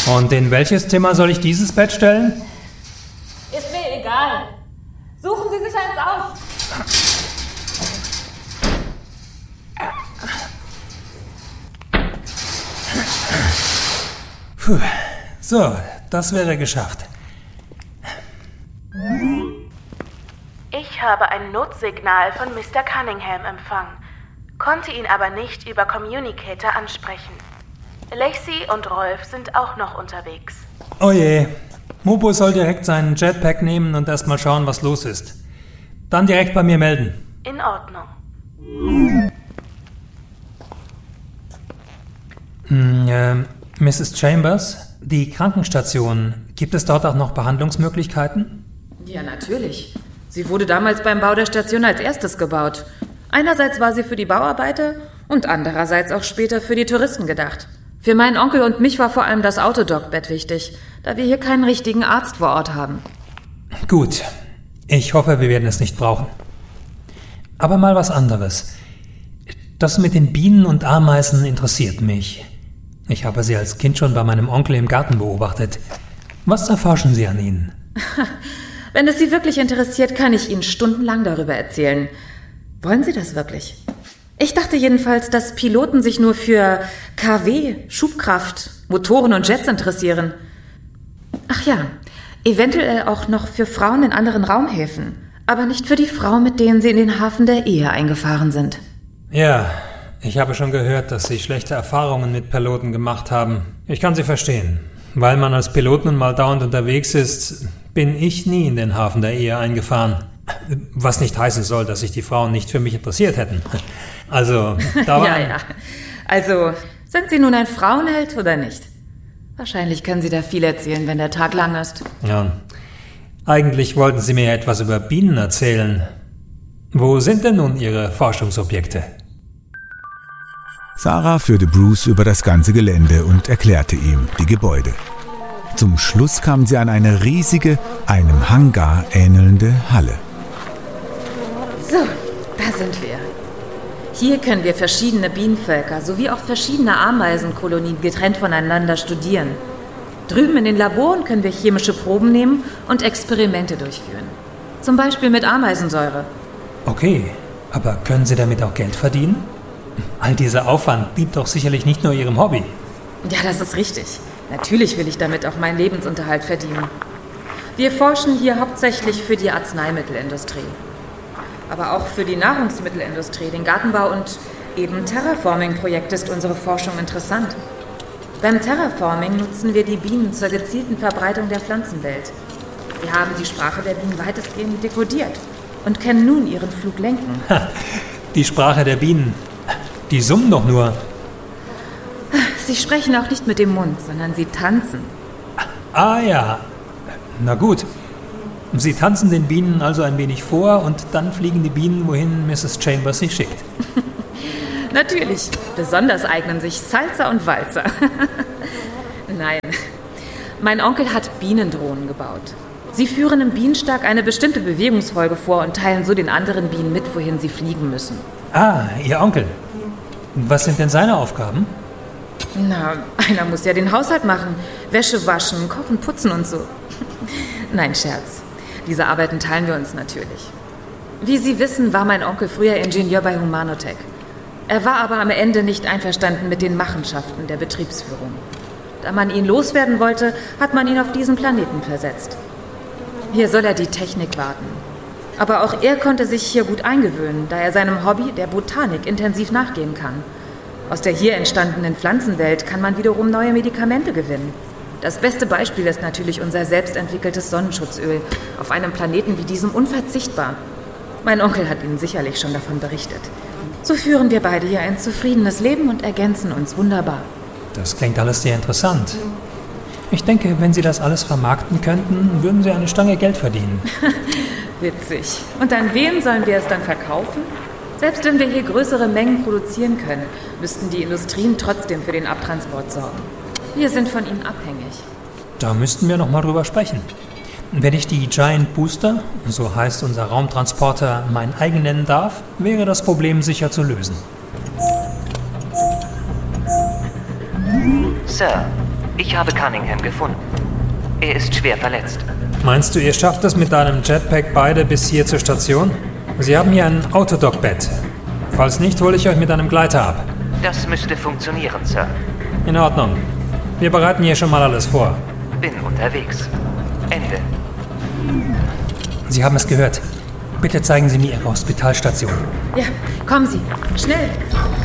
Und in welches Zimmer soll ich dieses Bett stellen? Ist mir egal. Suchen Sie sich eins aus. Puh. So, das wäre geschafft. Ich habe ein Notsignal von Mr. Cunningham empfangen, konnte ihn aber nicht über Communicator ansprechen. Lacey und Rolf sind auch noch unterwegs. Oh je. Mubo soll direkt seinen Jetpack nehmen und erstmal schauen, was los ist. Dann direkt bei mir melden. In Ordnung. Mrs. Chambers, die Krankenstation, gibt es dort auch noch Behandlungsmöglichkeiten? Ja, natürlich. Sie wurde damals beim Bau der Station als erstes gebaut. Einerseits war sie für die Bauarbeiter und andererseits auch später für die Touristen gedacht. Für meinen Onkel und mich war vor allem das Autodoc-Bett wichtig, da wir hier keinen richtigen Arzt vor Ort haben. Gut. Ich hoffe, wir werden es nicht brauchen. Aber mal was anderes. Das mit den Bienen und Ameisen interessiert mich. Ich habe sie als Kind schon bei meinem Onkel im Garten beobachtet. Was erforschen Sie an ihnen? Wenn es Sie wirklich interessiert, kann ich Ihnen stundenlang darüber erzählen. Wollen Sie das wirklich? Ich dachte jedenfalls, dass Piloten sich nur für KW, Schubkraft, Motoren und Jets interessieren. Ach ja, eventuell auch noch für Frauen in anderen Raumhäfen, aber nicht für die Frau, mit denen sie in den Hafen der Ehe eingefahren sind. Ja, ich habe schon gehört, dass Sie schlechte Erfahrungen mit Piloten gemacht haben. Ich kann Sie verstehen. Weil man als Pilot nun mal dauernd unterwegs ist, bin ich nie in den Hafen der Ehe eingefahren. Was nicht heißen soll, dass sich die Frauen nicht für mich interessiert hätten. Also, da war... Ja. Also, sind Sie nun ein Frauenheld oder nicht? Wahrscheinlich können Sie da viel erzählen, wenn der Tag lang ist. Ja. Eigentlich wollten Sie mir etwas über Bienen erzählen. Wo sind denn nun Ihre Forschungsobjekte? Sarah führte Bruce über das ganze Gelände und erklärte ihm die Gebäude. Zum Schluss kamen sie an eine riesige, einem Hangar ähnelnde Halle. So, da sind wir. Hier können wir verschiedene Bienenvölker sowie auch verschiedene Ameisenkolonien getrennt voneinander studieren. Drüben in den Laboren können wir chemische Proben nehmen und Experimente durchführen. Zum Beispiel mit Ameisensäure. Okay, aber können Sie damit auch Geld verdienen? All dieser Aufwand dient doch sicherlich nicht nur Ihrem Hobby. Ja, das ist richtig. Natürlich will ich damit auch meinen Lebensunterhalt verdienen. Wir forschen hier hauptsächlich für die Arzneimittelindustrie. Aber auch für die Nahrungsmittelindustrie, den Gartenbau und eben Terraforming-Projekt ist unsere Forschung interessant. Beim Terraforming nutzen wir die Bienen zur gezielten Verbreitung der Pflanzenwelt. Wir haben die Sprache der Bienen weitestgehend dekodiert und können nun ihren Flug lenken. Die Sprache der Bienen. Die summen doch nur. Sie sprechen auch nicht mit dem Mund, sondern sie tanzen. Ah ja. Na gut. Sie tanzen den Bienen also ein wenig vor und dann fliegen die Bienen, wohin Mrs. Chambers sie schickt. Natürlich. Besonders eignen sich Salsa und Walzer. Nein. Mein Onkel hat Bienendrohnen gebaut. Sie führen im Bienenstock eine bestimmte Bewegungsfolge vor und teilen so den anderen Bienen mit, wohin sie fliegen müssen. Ah, Ihr Onkel. Was sind denn seine Aufgaben? Na, einer muss ja den Haushalt machen. Wäsche waschen, kochen, putzen und so. Nein, Scherz. Diese Arbeiten teilen wir uns natürlich. Wie Sie wissen, war mein Onkel früher Ingenieur bei Humanotech. Er war aber am Ende nicht einverstanden mit den Machenschaften der Betriebsführung. Da man ihn loswerden wollte, hat man ihn auf diesen Planeten versetzt. Hier soll er die Technik warten. Aber auch er konnte sich hier gut eingewöhnen, da er seinem Hobby, der Botanik, intensiv nachgehen kann. Aus der hier entstandenen Pflanzenwelt kann man wiederum neue Medikamente gewinnen. Das beste Beispiel ist natürlich unser selbstentwickeltes Sonnenschutzöl, auf einem Planeten wie diesem unverzichtbar. Mein Onkel hat Ihnen sicherlich schon davon berichtet. So führen wir beide hier ein zufriedenes Leben und ergänzen uns wunderbar. Das klingt alles sehr interessant. Ich denke, wenn Sie das alles vermarkten könnten, würden Sie eine Stange Geld verdienen. Witzig. Und an wen sollen wir es dann verkaufen? Selbst wenn wir hier größere Mengen produzieren können, müssten die Industrien trotzdem für den Abtransport sorgen. Wir sind von ihnen abhängig. Da müssten wir noch mal drüber sprechen. Wenn ich die Giant Booster, so heißt unser Raumtransporter, mein eigen nennen darf, wäre das Problem sicher zu lösen. Sir, Ich habe Cunningham gefunden. Er ist schwer verletzt. Meinst du, ihr schafft es mit deinem Jetpack beide bis hier zur Station? Sie haben hier ein Autodock-Bett. Falls nicht, hole ich euch mit einem Gleiter ab. Das müsste funktionieren, Sir. In Ordnung. Wir bereiten hier schon mal alles vor. Bin unterwegs. Ende. Sie haben es gehört. Bitte zeigen Sie mir Ihre Hospitalstation. Ja, kommen Sie. Schnell.